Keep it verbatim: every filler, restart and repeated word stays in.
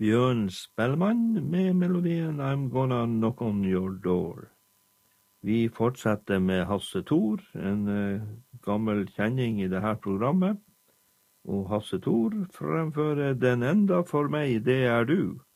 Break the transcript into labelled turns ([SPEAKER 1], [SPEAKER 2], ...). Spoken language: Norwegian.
[SPEAKER 1] Bjørn Spellmann med melodien I'm Gonna Knock on Your Door. Vi fortsetter med Hasse Thor, en uh, gammel kjenning i det her programmet. Og Hasse Thor fremfører Den enda for meg, det er du.